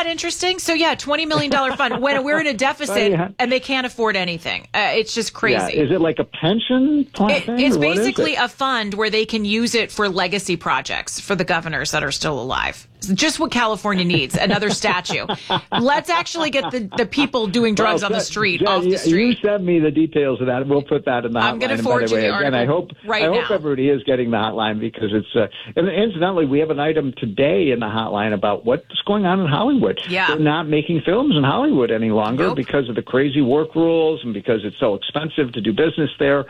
that interesting? So, yeah, $20 million fund when we're in a deficit and they can't afford anything. It's just crazy. Yeah. Is it like a pension plan thing? It's basically a fund where they can use it for legacy projects for the governors that are still alive. Just what California needs, another statue. Let's actually get the people doing drugs on the street off the street. You send me the details of that. We'll put that in the hotline. I'm going to forward you the article I hope everybody is getting the hotline because it's and incidentally, we have an item today in the hotline about what's going on in Hollywood. Yeah. They're not making films in Hollywood any longer because of the crazy work rules and because it's so expensive to do business there.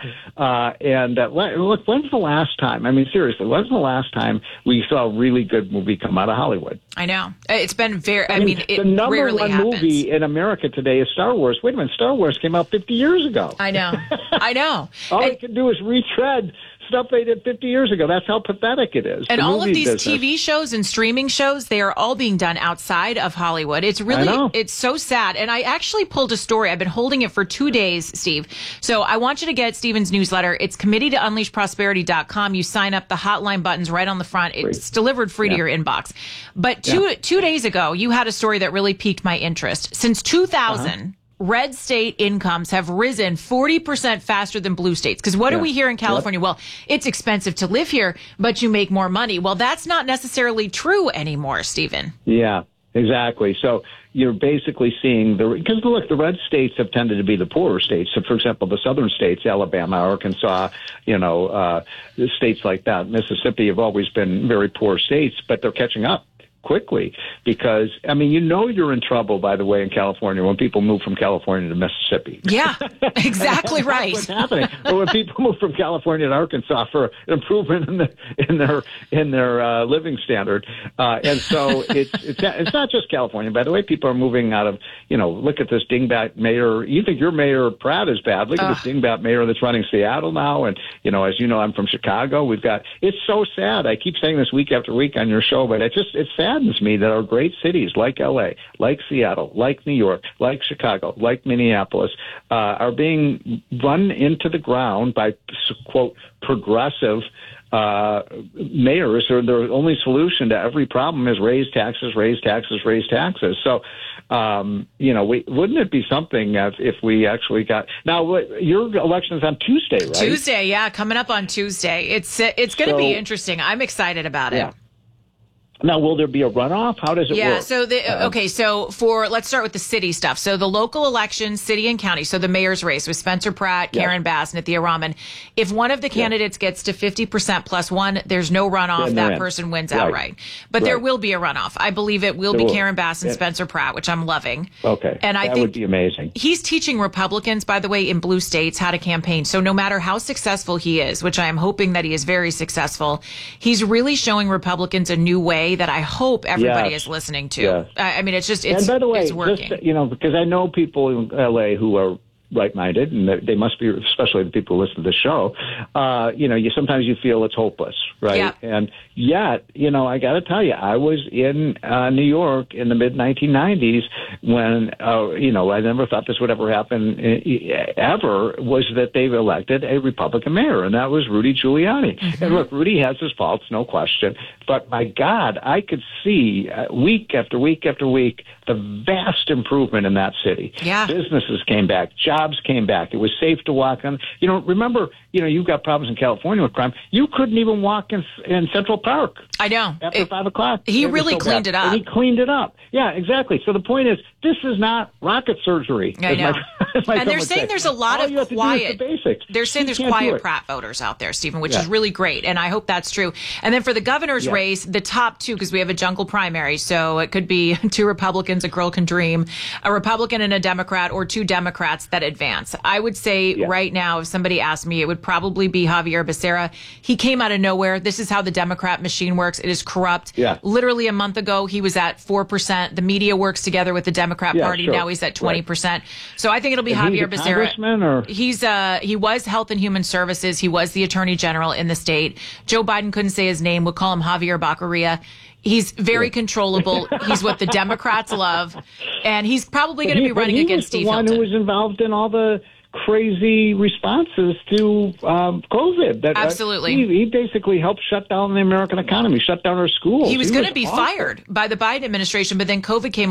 Look, when's the last time? I mean, seriously, when's the last time we saw a really good movie come out of Hollywood? I know. It's been very, the number one movie in America today is Star Wars. Wait a minute, Star Wars came out 50 years ago. I know. All they can do is retread stuff they did 50 years ago. That's how pathetic it is. And all of these TV shows and streaming shows, they are all being done outside of Hollywood. It's really, it's so sad. And I actually pulled a story. I've been holding it for 2 days, Steve. So I want you to get Steven's newsletter. It's committee-to-unleashprosperity.com. You sign up, the hotline button's right on the front. It's delivered free to your inbox. But two days ago, you had a story that really piqued my interest. Since 2000, red state incomes have risen 40% faster than blue states. Because what do we hear in California? Well, it's expensive to live here, but you make more money. Well, that's not necessarily true anymore, Stephen. Yeah, exactly. So you're basically seeing because look, the red states have tended to be the poorer states. So, for example, the southern states, Alabama, Arkansas, states like that, Mississippi have always been very poor states, but they're catching up quickly because, I mean, you're in trouble, by the way, in California when people move from California to Mississippi. Yeah, exactly right. That's what's happening. Or when people move from California to Arkansas for an improvement in their living standard. And so it's not just California, by the way. People are moving out of, look at this dingbat mayor. You think your Mayor Pratt is bad. Look at this dingbat mayor that's running Seattle now. And, as you know, I'm from Chicago. It's so sad. I keep saying this week after week on your show, but it's sad me that our great cities like L.A., like Seattle, like New York, like Chicago, like Minneapolis, are being run into the ground by, quote, progressive mayors, or their only solution to every problem is raise taxes, raise taxes, raise taxes. So, wouldn't it be something if we actually got now? Your election's on Tuesday, right? Tuesday, yeah, coming up on Tuesday. It's going to be interesting. I'm excited about it. Now, will there be a runoff? How does it work? Yeah, so let's start with the city stuff. So the local elections, city and county, so the mayor's race with Spencer Pratt, Karen Bass, and Althea Rahman. If one of the candidates gets to 50% plus one, there's no runoff. That person wins outright. But there will be a runoff. I believe it will be Karen Bass and Spencer Pratt, which I'm loving. Okay. And I think would be amazing. He's teaching Republicans, by the way, in blue states how to campaign. So no matter how successful he is, which I am hoping that he is very successful, he's really showing Republicans a new way that I hope everybody is listening to. Yes. I mean, it's and by the way, it's working. Because I know people in LA who are right-minded, and they must be, especially the people who listen to the show, sometimes you feel it's hopeless, right? Yeah. And yet, I got to tell you, I was in New York in the mid-1990s when, I never thought this would ever happen ever, was that they've elected a Republican mayor, and that was Rudy Giuliani. Mm-hmm. And look, Rudy has his faults, no question, but my God, I could see week after week after week the vast improvement in that city. Yeah. Businesses came back, jobs came back. It was safe to walk on. Remember, you've got problems in California with crime. You couldn't even walk in Central Park. I know. After 5 o'clock. He really cleaned it up. And he cleaned it up. Yeah, exactly. So the point is, this is not rocket surgery. I know. And they're saying there's a lot of quiet. They're saying there's quiet Pratt voters out there, Stephen, which is really great. And I hope that's true. And then for the governor's race, the top two, because we have a jungle primary, so it could be 2 Republicans, a girl can dream, a Republican and a Democrat, or 2 Democrats that advance. I would say right now, if somebody asked me, it would probably be Javier Becerra. He came out of nowhere. This is how the Democrat machine works. It is corrupt. Yeah. Literally a month ago, he was at 4%. The media works together with the Democrat Party. Sure. Now he's at 20%. Right. So I think it'll be Javier Becerra. He was Health and Human Services. He was the Attorney General in the state. Joe Biden couldn't say his name. We'll call him Javier Baccaria. He's very controllable. He's what the Democrats love. And he's probably going to be running against Steve Hilton. He was the one who was involved in all the crazy responses to COVID. Absolutely. He basically helped shut down the American economy, shut down our schools. He was going to be fired by the Biden administration, but then COVID came